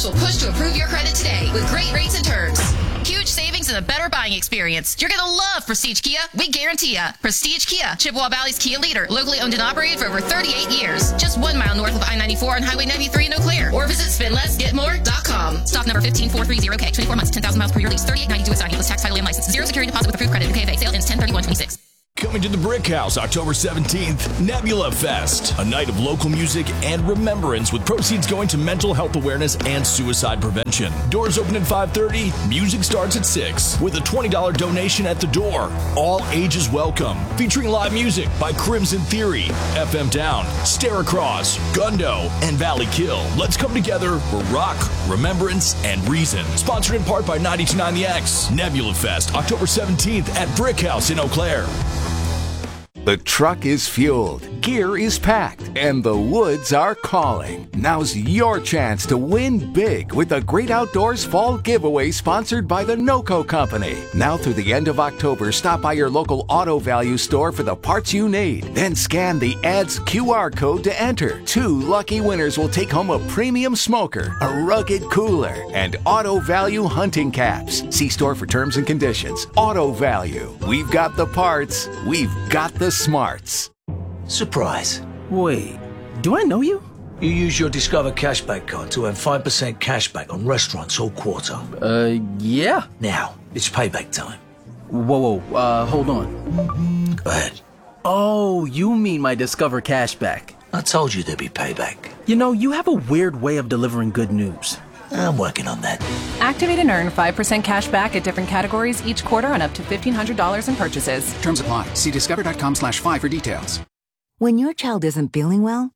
will push to approve your credit today with great rates and terms. Huge savings and a better buying experience. You're going to love Prestige Kia. We guarantee ya. Prestige Kia, Chippewa Valley's Kia leader. Locally owned and operated for over 38 years. Just 1 mile north of I-94 on Highway 93 in Eau Claire. Or visit spendlessgetmore.com. Stock number 15430K. 24 months, 10,000 miles per year lease. 3892 with signing. Plus tax, title, and license. Zero security deposit with approved credit. KFA. Sale ends 10/31/26. Coming to the Brick House October 17th, Nebula Fest, a night of local music and remembrance with proceeds going to mental health awareness and suicide prevention. Doors open at 5:30, music starts at 6 with a $20 donation at the door. All ages welcome. Featuring live music by Crimson Theory, FM Down, Stare Across, Gundo, and Valley Kill. Let's come together for rock, remembrance, and reason. Sponsored in part by 929 The X. Nebula Fest, October 17th at Brick House in Eau Claire. The truck is fueled, gear is packed, and the woods are calling. Now's your chance to win big with the Great Outdoors Fall Giveaway sponsored by the NOCO Company. Now through the end of October, stop by your local Auto Value store for the parts you need. Then scan the ad's QR code to enter. 2 lucky winners will take home a premium smoker, a rugged cooler, and Auto Value hunting caps. See store for terms and conditions. Auto Value. We've got the parts. We've got the smarts. Surprise. Wait, do I know you? You use your Discover Cashback card to earn 5% cashback on restaurants all quarter. Yeah. Now, it's payback time. Whoa, hold on. Go ahead. Oh, you mean my Discover Cashback. I told you there'd be payback. You know, you have a weird way of delivering good news. I'm working on that. Activate and earn 5% cash back at different categories each quarter on up to $1,500 in purchases. Terms apply. See discover.com/5 for details. When your child isn't feeling well,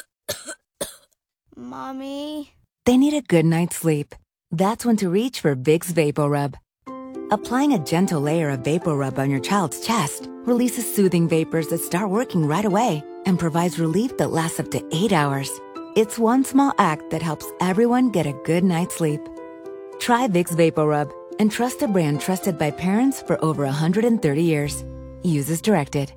Mommy, they need a good night's sleep. That's when to reach for Vicks VapoRub. Applying a gentle layer of VapoRub on your child's chest releases soothing vapors that start working right away and provides relief that lasts up to 8 hours. It's one small act that helps everyone get a good night's sleep. Try Vicks VapoRub and trust a brand trusted by parents for over 130 years. Use as directed.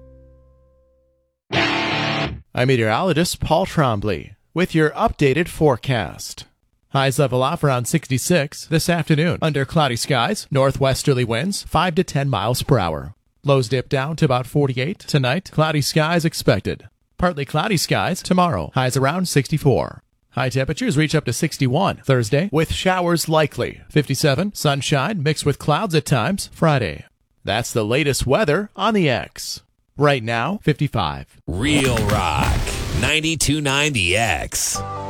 I'm meteorologist Paul Trombley with your updated forecast. Highs level off around 66 this afternoon under cloudy skies, northwesterly winds 5 to 10 miles per hour. Lows dip down to about 48 tonight, cloudy skies expected. Partly cloudy skies tomorrow, highs around 64. High temperatures reach up to 61 Thursday with showers likely. 57, sunshine mixed with clouds at times Friday. That's the latest weather on the X. Right now, 55. Real Rock, 92.9 The X.